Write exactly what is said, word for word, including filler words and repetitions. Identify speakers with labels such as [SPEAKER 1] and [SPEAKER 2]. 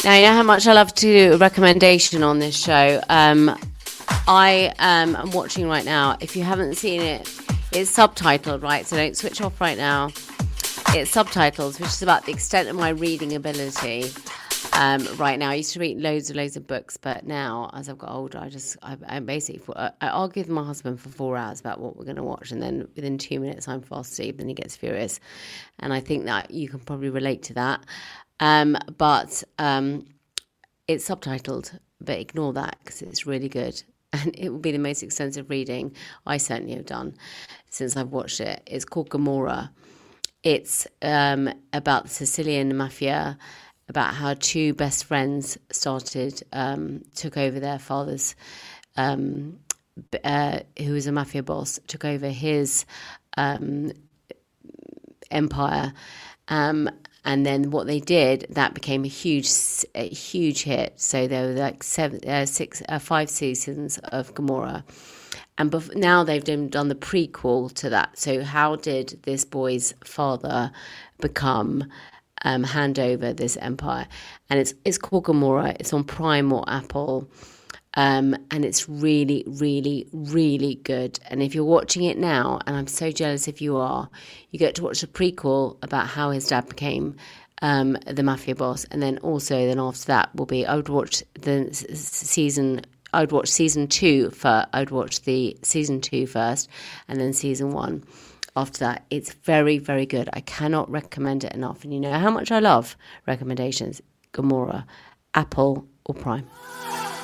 [SPEAKER 1] Now, you know how much I love to do a recommendation on this show. Um, I um, am watching right now. If you haven't seen it, it's subtitled, right? So don't switch off right now. It's subtitles, which is about the extent of my reading ability. Um, right now, I used to read loads and loads of books, but now, as I've got older, I just, I, I basically, I argue with my husband for four hours about what we're going to watch, and then within two minutes, I'm fast asleep, and he gets furious. And I think that you can probably relate to that. Um, but um, it's subtitled, but ignore that because it's really good. And it will be the most extensive reading I certainly have done since I've watched it. It's called Gomorrah. It's um, about the Sicilian mafia, about how two best friends started, um, took over their father's, um, uh, who was a mafia boss, took over his um, empire. Um, and then what they did, that became a huge, a huge hit. So there were like seven, uh, six, uh, five seasons of Gomorrah. And bef- now they've done, done the prequel to that. So how did this boy's father become... Um, hand over this empire, and it's it's called Gomorrah. It's on Prime or Apple, um, and it's really, really, really good. And if you're watching it now, and I'm so jealous if you are, you get to watch the prequel about how his dad became um, the mafia boss, and then also then after that will be I would watch the season. I would watch season two for. I would watch the season two first, and then season one. After that, it's very, very good. I cannot recommend it enough. And you know how much I love recommendations. Gomorrah, Apple or Prime.